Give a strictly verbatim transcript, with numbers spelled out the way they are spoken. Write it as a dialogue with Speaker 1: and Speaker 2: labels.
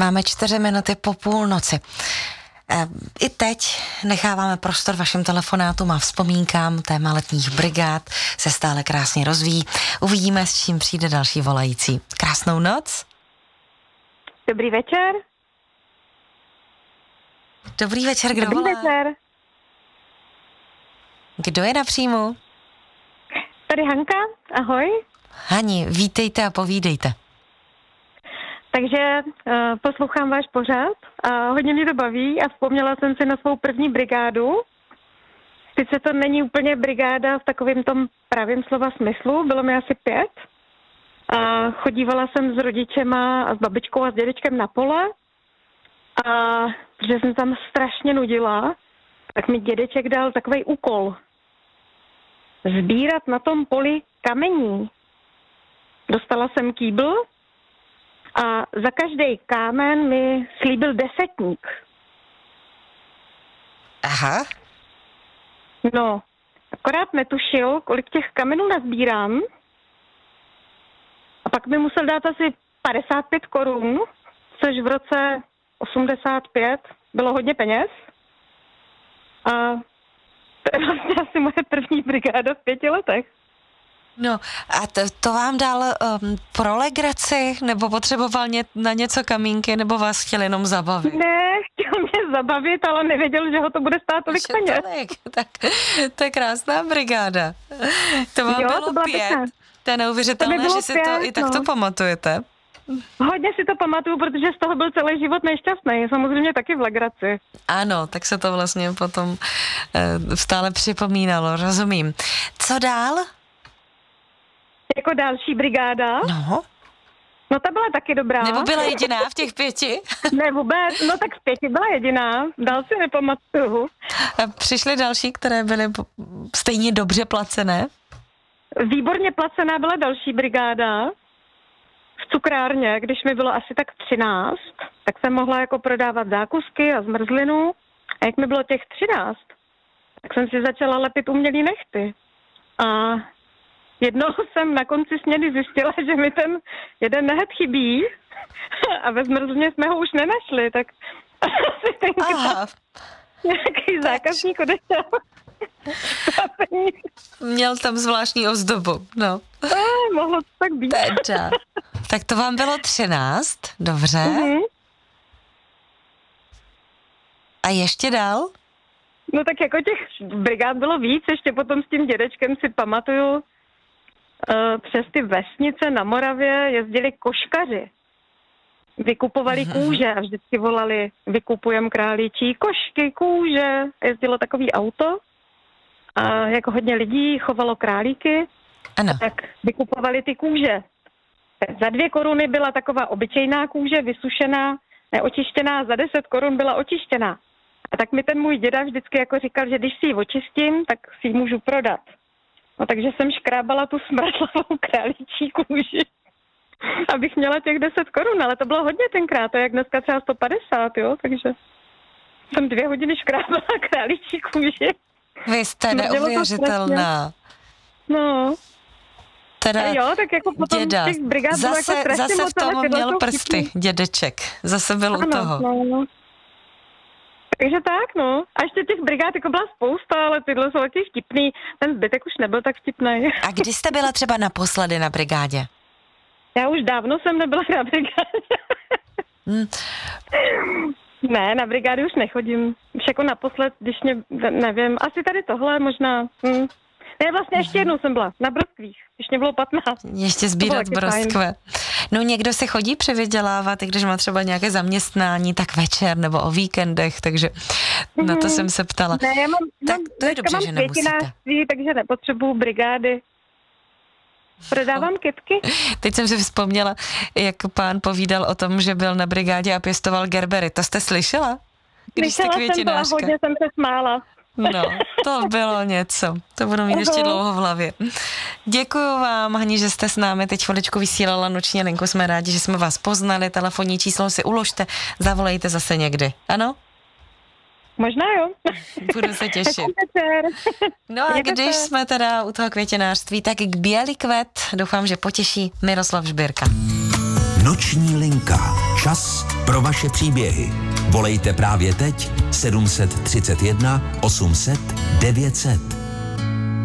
Speaker 1: Máme čtyři minuty po půlnoci. I teď necháváme prostor vašim telefonátům a vzpomínkám. Téma letních brigád se stále krásně rozvíjí. Uvidíme, s čím přijde další volající. Krásnou noc.
Speaker 2: Dobrý večer.
Speaker 1: Dobrý večer, kdo
Speaker 2: Dobrý
Speaker 1: volá?
Speaker 2: večer.
Speaker 1: Kdo je na příjmu?
Speaker 2: Tady Hanka, ahoj.
Speaker 1: Hani, vítejte a povídejte.
Speaker 2: Takže uh, poslouchám váš pořad a hodně mě to baví a vzpomněla jsem si na svou první brigádu. Sice to není úplně brigáda v takovém tom pravém slova smyslu, bylo mi asi pět. A chodívala jsem s rodičema a s babičkou a s dědečkem na pole. A protože jsem tam strašně nudila, tak mi dědeček dal takovej úkol. Sbírat na tom poli kamení. Dostala jsem kýbl a za každý kámen mi slíbil desetník.
Speaker 1: Aha.
Speaker 2: No, akorát netušil, kolik těch kamenů nazbírám. A pak mi musel dát asi padesát pět korun, což v roce osmdesát pět bylo hodně peněz. A to je vlastně asi moje první brigáda v pěti letech.
Speaker 1: No a to, to vám dal um, pro legraci, nebo potřeboval ně, na něco kamínky, nebo vás chtěl jenom zabavit?
Speaker 2: Ne, chtěl mě zabavit, ale nevěděl, že ho to bude stát tolik peněz.
Speaker 1: Tolik. Tak to je krásná brigáda. To vám
Speaker 2: Jo,
Speaker 1: bylo
Speaker 2: to byla
Speaker 1: pět.
Speaker 2: pěkná.
Speaker 1: To je neuvěřitelné,
Speaker 2: To by bylo
Speaker 1: že si
Speaker 2: pět,
Speaker 1: to i takto
Speaker 2: no.
Speaker 1: pamatujete.
Speaker 2: Hodně si to pamatuju, protože z toho byl celý život nešťastný. Samozřejmě taky v legraci.
Speaker 1: Ano, tak se to vlastně potom e, stále připomínalo, rozumím. Co dál?
Speaker 2: Jako další brigáda.
Speaker 1: No.
Speaker 2: No ta byla taky dobrá.
Speaker 1: Nebo byla jediná v těch pěti?
Speaker 2: Ne, vůbec. No tak v pěti byla jediná. Dál si nepamatuju.
Speaker 1: A přišly další, které byly stejně dobře placené?
Speaker 2: Výborně placená byla další brigáda. V cukrárně, když mi bylo asi tak třináct, tak jsem mohla jako prodávat zákusky a zmrzlinu. A jak mi bylo těch třináct, tak jsem si začala lepit umělý nehty. A jednou jsem na konci směny zjistila, že mi ten jeden nehet chybí a ve zmrzlině jsme ho už nenašli, tak asi tenkrát nějaký zákazník odešel.
Speaker 1: Měl tam zvláštní ozdobu, no.
Speaker 2: A, mohlo to tak být.
Speaker 1: Teda. Tak to vám bylo třináct, dobře.
Speaker 2: Mm-hmm.
Speaker 1: A ještě dál?
Speaker 2: No tak jako těch brigád bylo víc, ještě potom s tím dědečkem si pamatuju, uh, přes ty vesnice na Moravě jezdili koškaři. Vykupovali kůže a vždycky volali, vykupujem králíčí košky, kůže. Jezdilo takový auto a jako hodně lidí chovalo králíky,
Speaker 1: ano.
Speaker 2: Tak vykupovali ty kůže. Za dvě koruny byla taková obyčejná kůže, vysušená, neočištěná, za deset korun byla očištěná. A tak mi ten můj děda vždycky jako říkal, že když si ji očistím, tak si ji můžu prodat. No takže jsem škrábala tu smradlavou králíčí kůži, abych měla těch deset korun, ale to bylo hodně tenkrát, to je jak dneska třeba sto padesát, jo, takže jsem dvě hodiny škrábala králíčí kůži.
Speaker 1: Vy jste neuvěřitelná.
Speaker 2: No.
Speaker 1: Teda
Speaker 2: jo, tak jako potom
Speaker 1: děda,
Speaker 2: těch brigád
Speaker 1: zase,
Speaker 2: jako
Speaker 1: zase v tom měl prsty,
Speaker 2: vtipný.
Speaker 1: dědeček, zase byl
Speaker 2: ano,
Speaker 1: u toho.
Speaker 2: No. Takže tak, no. A ještě těch brigád jako byla spousta, ale tyhle jsou taky vtipný. Ten zbytek už nebyl tak vtipný.
Speaker 1: A kdy jste byla třeba naposledy na brigádě?
Speaker 2: Já už dávno jsem nebyla na brigádě. Hmm. Ne, na brigády už nechodím. Už jako naposled, když mě, nevím, asi tady tohle možná. Hm. Ne, vlastně ještě jednou jsem byla na broskvích, když mě bylo patnáct.
Speaker 1: Ještě sbírat broskve. No někdo se chodí převydělávat, i když má třeba nějaké zaměstnání, tak večer nebo o víkendech, takže mm-hmm. na to jsem se ptala.
Speaker 2: Ne, já mám,
Speaker 1: tak
Speaker 2: mám,
Speaker 1: to je dobře, že nemusíte.
Speaker 2: Takže nepotřebuju brigády. Prodávám kytky.
Speaker 1: Teď jsem si vzpomněla, jak pán povídal o tom, že byl na brigádě a pěstoval gerbery. To jste slyšela? Když jste květinářka.
Speaker 2: Slyšela jsem to a hodně jsem se smála.
Speaker 1: No, to bylo něco. To budu mít ještě dlouho v hlavě. Děkuju vám, Hani, že jste s námi teď chviličku vysílala noční linku. Jsme rádi, že jsme vás poznali. Telefonní číslo si uložte, zavolejte zase někdy. Ano?
Speaker 2: Možná jo.
Speaker 1: Budu se těšit. No a
Speaker 2: Mějte
Speaker 1: když
Speaker 2: se.
Speaker 1: jsme teda u toho květinářství, tak k Bělý kvet doufám, že potěší Miroslav Žbírka.
Speaker 3: Noční linka. Čas pro vaše příběhy. Volejte právě teď sedm set třicet jedna osm set devět set.